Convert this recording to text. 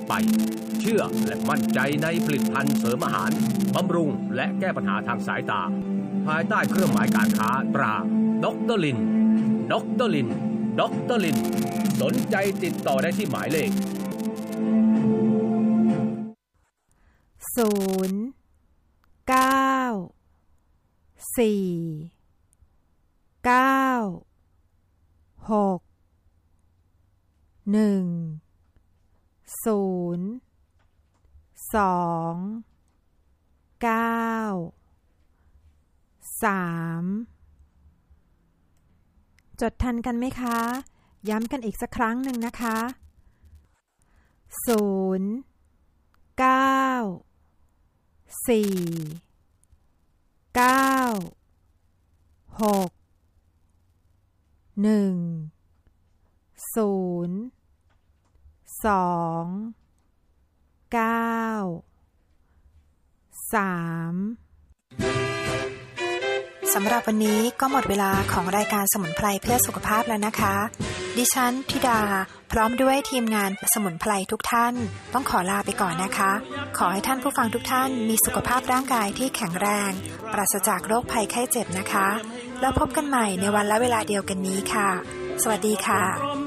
ไปเชื่อและมั่นใจในผลิตภัณฑ์เสริมอาหารบำรุงและแก้ปัญหาทางสายตาภายใต้เครื่องหมายการค้าตราดร.ลินดร.ลินดร.ลินสนใจติดต่อได้ที่หมายเลขจดทันกันไหมคะย้ำกันอีกสักครั้งหนึ่งนะคะสำหรับวันนี้ก็หมดเวลาของรายการสมุนไพรเพื่อสุขภาพแล้วนะคะดิฉันธิดาพร้อมด้วยทีมงานสมุนไพรทุกท่านต้องขอลาไปก่อนนะคะขอให้ท่านผู้ฟังทุกท่านมีสุขภาพร่างกายที่แข็งแรงปราศจากโรคภัยไข้เจ็บนะคะแล้วพบกันใหม่ในวันและเวลาเดียวกันนี้ค่ะสวัสดีค่ะ